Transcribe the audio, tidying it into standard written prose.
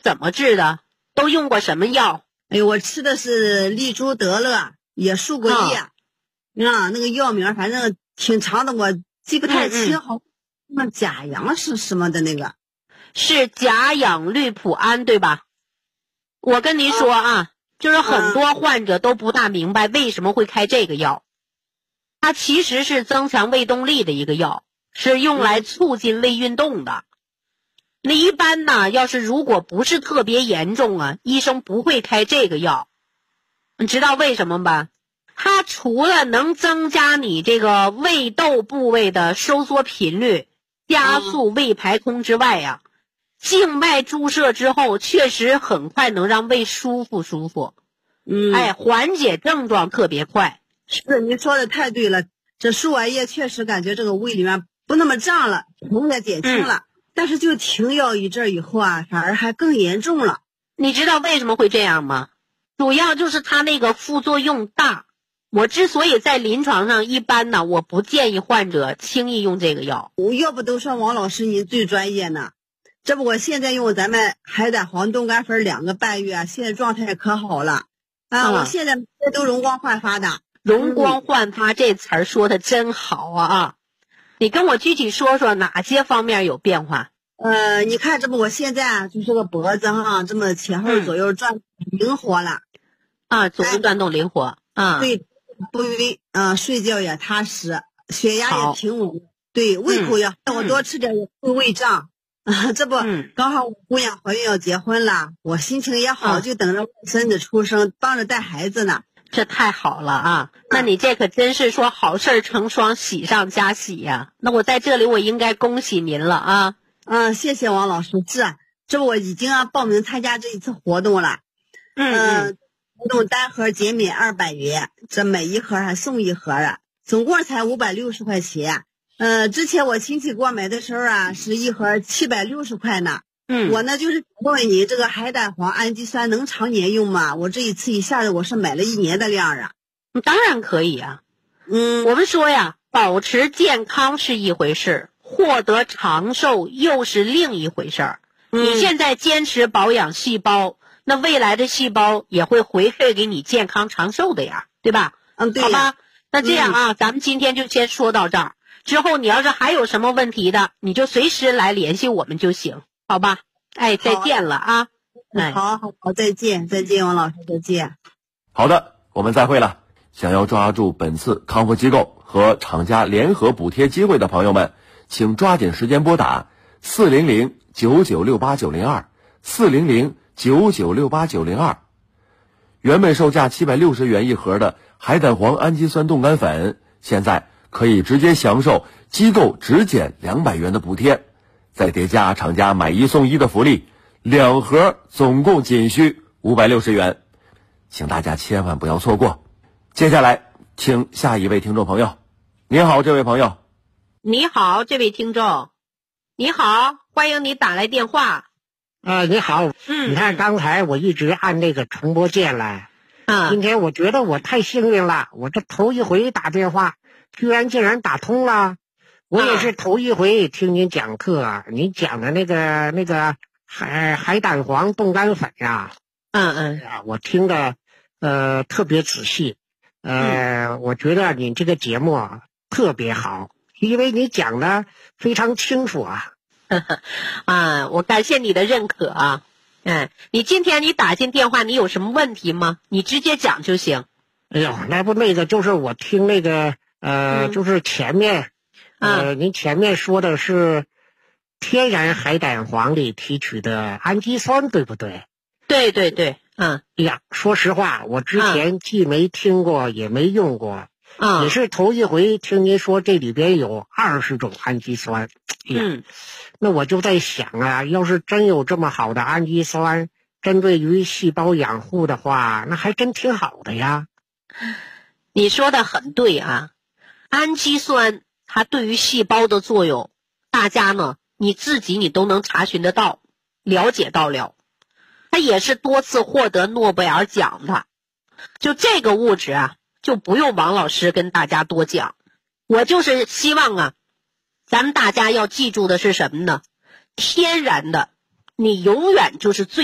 怎么治的？都用过什么药？ 哎，我吃的是利珠德乐，也输过液。那个药名反正挺长的，我记不太清。好，那甲阳是什么的那个？ 是甲氧氯普胺，对吧？我跟您说啊，就是很多患者都不大明白为什么会开这个药。它其实是增强胃动力的一个药，是用来促进胃运动的。那一般呢，要是如果不是特别严重啊，医生不会开这个药。你知道为什么吧？它除了能增加你这个胃窦部位的收缩频率，加速胃排空之外呀，静脉注射之后确实很快能让胃舒服。缓解症状特别快。 是，您说的太对了，这输完液确实感觉这个胃里面不那么胀了，疼也减轻了。但是就停药一阵以后啊，反而还更严重了。 你知道为什么会这样吗？主要就是它那个副作用大。我之所以在临床上一般呢，我不建议患者轻易用这个药。 要不都说王老师您最专业呢。这不我现在用咱们海胆黄冻干粉2个半月，现在状态可好了啊！我现在都容光焕发的。 容光焕发这词儿说的真好啊！你跟我具体说说哪些方面有变化？ 你看这不我现在啊，就这个脖子哈，这么前后左右转灵活了啊，左右转动灵活啊， 对，不累睡觉也踏实，血压也平稳，对，胃口也我多吃点也不会胃胀啊。这不刚好我姑娘怀孕要结婚了，我心情也好，就等着我孙子出生，帮着带孩子呢。 这太好了啊！那你这可真是说好事成双，喜上加喜呀！那我在这里我应该恭喜您了啊！ 谢谢王老师。这我已经报名参加这一次活动了。活动单盒减免200元，这每一盒还送一盒啊，总共才560块钱。之前我亲戚给我买的时候啊，是一盒760块呢。我呢就是问问你，这个海胆黄氨基酸能常年用吗？我这一次一下子我是买了1年的量啊。 当然可以啊。我们说呀，保持健康是一回事，获得长寿又是另一回事儿。你现在坚持保养细胞，那未来的细胞也会回馈给你健康长寿的呀，对吧？ 对。 好吧，那这样啊，咱们今天就先说到这儿。之后你要是还有什么问题的，你就随时来联系我们就行，好吧？再见了啊！ 好，再见，王老师，再见。 好的，我们再会了。想要抓住本次康复机构和厂家联合补贴机会的朋友们，请抓紧时间拨打400-9968-902，400-9968-902。原本售价760元一盒的海胆黄氨基酸冻干粉，现在可以直接享受机构直减200元的补贴，再叠加厂家买1送1的福利，2盒总共仅需560元，请大家千万不要错过。接下来请下一位听众朋友。你好，这位朋友。 你好，这位听众。你好，欢迎你打来电话。 你好。你看刚才我一直按那个重播键了。今天我觉得我太幸运了，我这头一回打电话竟然打通了。我也是头一回听您讲课，您讲的那个海胆黄冻干粉呀。我听的特别仔细。我觉得你这个节目特别好，因为你讲的非常清楚啊。 我感谢你的认可啊。你今天你打进电话，你有什么问题吗？你直接讲就行。 哎呦，那个就是我听那个就是前面您前面说的是天然海胆黄里提取的氨基酸，对不对？ 对。 说实话，我之前既没听过也没用过，也是头一回听您说这里边有20种氨基酸。那我就在想啊，要是真有这么好的氨基酸，针对于细胞养护的话，那还真挺好的呀。 你说的很对啊，氨基酸它对于细胞的作用，大家呢你自己你都能查询得到，了解到了。它也是多次获得诺贝尔奖的。就这个物质啊，就不用王老师跟大家多讲。我就是希望啊，咱们大家要记住的是什么呢？天然的，你永远就是最